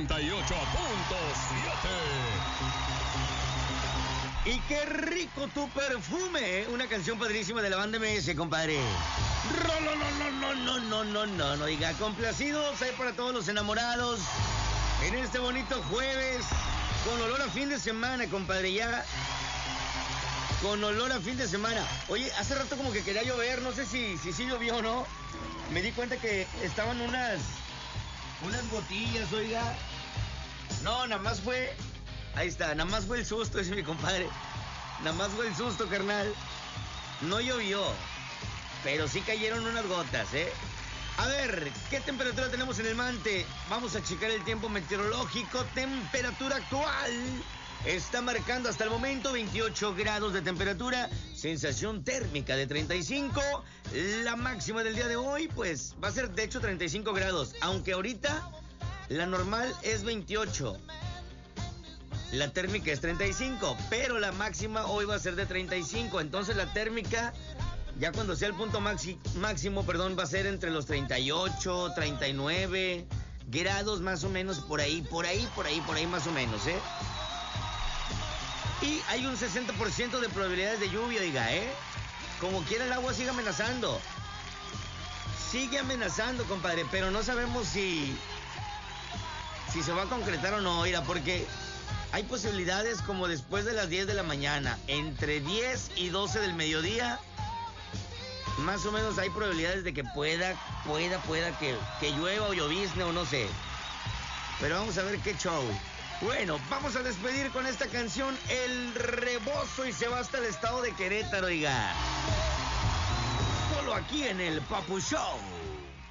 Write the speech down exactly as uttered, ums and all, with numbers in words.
noventa y ocho punto siete. Y qué rico tu perfume, ¿eh? Una canción padrísima de la banda M S, compadre. No, no, no, no, no, no, no, no, no, no, diga, complacidos ahí para todos los enamorados en este bonito jueves, con olor a fin de semana, compadre, ya, con olor a fin de semana. Oye, hace rato como que quería llover, no sé si, si sí llovió o no, me di cuenta que estaban unas, unas gotillas, oiga, no, nada más fue... Ahí está, nada más fue el susto, ese mi compadre. Nada más fue el susto, carnal. No llovió, pero sí cayeron unas gotas, ¿eh? A ver, ¿qué temperatura tenemos en el Mante? Vamos a checar el tiempo meteorológico. Temperatura actual está marcando hasta el momento veintiocho grados de temperatura. Sensación térmica de treinta y cinco. La máxima del día de hoy, pues, va a ser de hecho treinta y cinco grados. Aunque ahorita la normal es veintiocho. La térmica es treinta y cinco, pero la máxima hoy va a ser de treinta y cinco. Entonces la térmica, ya cuando sea el punto maxi, máximo, perdón, va a ser entre los treinta y ocho, treinta y nueve grados más o menos, por ahí, por ahí, por ahí, por ahí más o menos, ¿eh? Y hay un sesenta por ciento de probabilidades de lluvia, diga, ¿eh? Como quiera el agua sigue amenazando. Sigue amenazando, compadre, pero no sabemos si, si se va a concretar o no, oiga, porque... hay posibilidades como después de las diez de la mañana, entre diez y doce del mediodía, más o menos hay probabilidades de que pueda, pueda, pueda que, que llueva o llovizne o no sé. Pero vamos a ver qué show. Bueno, vamos a despedir con esta canción, El Rebozo, y se va hasta el estado de Querétaro, oiga. Solo aquí en el Papu Show.